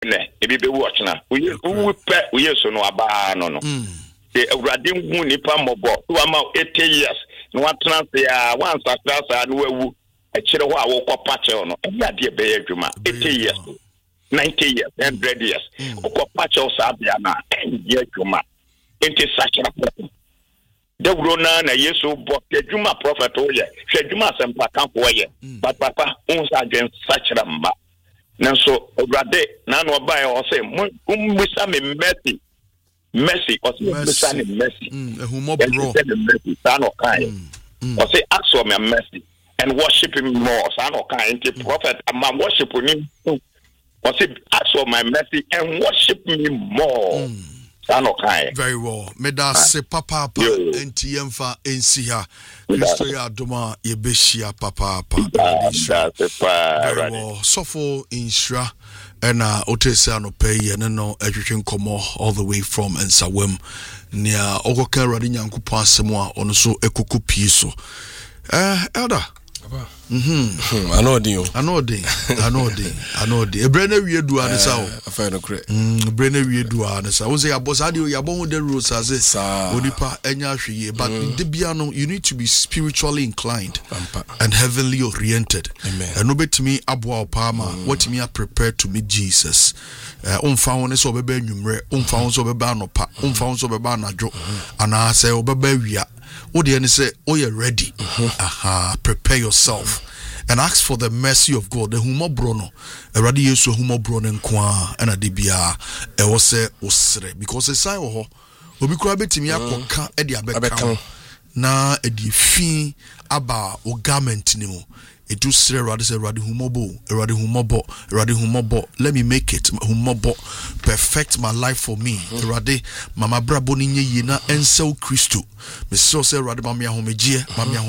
ne ebi be watch na we pe we so no aba no the awurade hu nipa mobo to ama 80 years no atena se a once after no wawu a kire ho a wo kopa che no e ade be adwuma 80 years 90 years 100 years wo kopa che sa bia na e adwuma enti sakira dawuro na yesu bo adwuma prophet o ye hwadwuma sempa kanfo ye but papa on sa adwen sakira mba nanso awurade na no ba o say mbisa me mercy or say mercy humo bro mercy san o kai or say ask for me mercy and worship him more san o kai into prophet am worship him or say ask for my mercy and worship me more san o kai. Very well me da se papa enti yemfa ensi ha Kristo ya doma ye behia papa very well sofo inshra and otesa no pay no adwetwe nkomo all the way from Nsawam nia ogoka radi nyankopon asemo a ono so ekuku pie so elder anodin ebrena wiedu anesa o afa no kre ebrena wiedu anesa wo say abosa de yabo ho de rules as onipa enya hweye but de bia no you need to be spiritually inclined and heavenly oriented and no betimi aboa opama what me are prepared to meet Jesus umfa won so beba nwumre umfa won so beba anopa umfa won so beba anadwo ana say obeba wia what the say oh you're ready prepare yourself and ask for the mercy of God the humo brono eradi yesu humo brono nkwa na de bia e wo se osre because e sai wo ho obi kura betimi akoka e de abeka na e di fi aba o garment ni mo e do sre eradi say eradi humobo let me make it humobo perfect my life for me eradi mama brabo ni nye na ensel Kristo me so say eradi mama ahomegie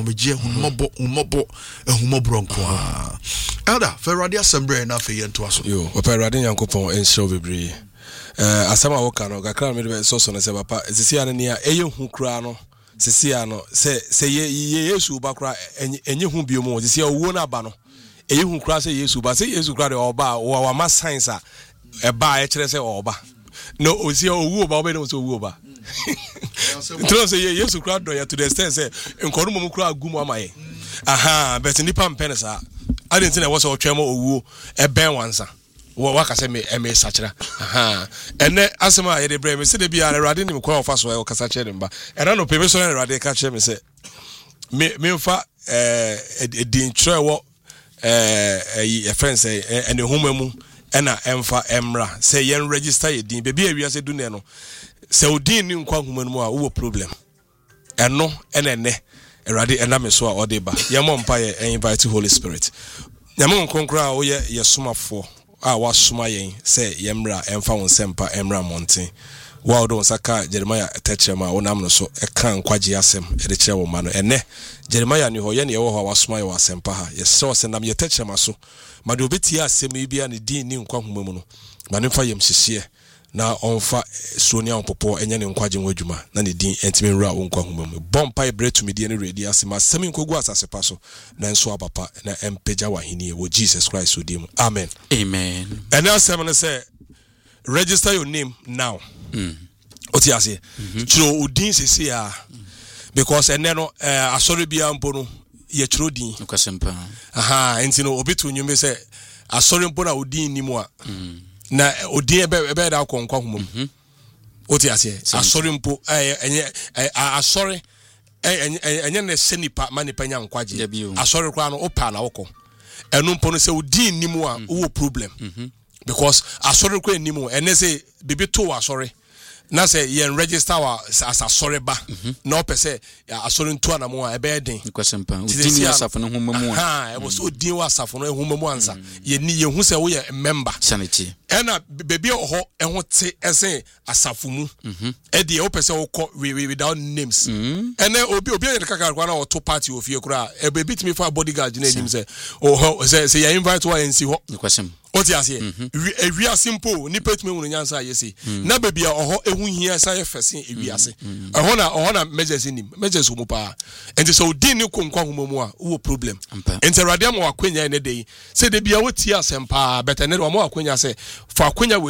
humobro nko elder for eradi assembly na fe yento aso yo papa eradi nyankopon ensel bebre asama wo ka no gakra me de so so na se papa sisi ane ne eye hu kura no sisi ano se yesu ba kura enye hu biomo sisi owo na ba no eye hu kura se yesu ba se yesu kura de oba wa ma science a e ba e kire se oba no osi owo ba oba no so owo ba tro se yesu kura do ya to the extent say enkono mum kura agumu amaye but nipa mpene sa adenti na wo so twemo owo e ben wansa waka se me sachira ene asema ye de bre me se de bia Erade ni mkwa ofa so e kasa chere mba ena no pebe so na Erade ka chere me se me mfa din trewo e friends ene humamu ena emfa emra se yen register ye din bebi awia se du ne no se odin ni nkwa humamu a wo problem eno ene Erade ena me so a odeba ye mo mpa ye invite Holy Spirit nyamo nkonkra a wo ye somafo wasuma yen say yemra emfa won sempa emra monten wa do saka Jeremiah etechrema wonam no so eka nkwaje asem de kire wo ma no ene Jeremiah ni ho ye ne wo ho wasuma ye wasempa ha ye se osendam ye techrema so ma de obeti asem yi bia ne din ni nkwa homamu no ma ne fa yem hihie na onfa suonia onpopo enye ne nkwaje nwadwuma na ne din entime nra wo nkwa homamu bompa e bretu me die ne ready asem asem nkogu asase pa so na nso abapa na empeja wahini wo Jesus Christ odim amen and now seven say register your name now oti ase chiro odin sese a because ene no asori bia mpo no ye chiro din okasempa enti no obitu nyume say asori mpo na odin ni mu a na odin ebe da konkwa humum oti ase asori mpo asori enye ne senipa manipa nya nkwaje asori kwa no opa na woko enu mpo no se odin ni mu a wo problem because asori kwa ni mu ene se bibi to asori na say yen register wa as asori ba na opese asori nto na mu a ebe den kwasempa odin asafo no homamu e wo so odin wa asafo no homamu ansa ye ni ye hu se wo ye member sanity ena bebi oho eho te ese asafo mu e de opese wo call without names ene obi ye kaka kwa na auto party ofie kura e bebi timi fa bodyguard na enim se oho se ya invite wa ensi ho kwasem What you say? We are simple. Ni pet me unyansa yesi. Na baby oho ehu hia sa ye fese ewiase. Ehona measures nim. Measures wo pa. Enti so din ni konkwa homomu a wo problem. Enti rade am wa kwenya ne dey. Say de bia wo ti asempa better ne wo ma kwenya say fa kwenya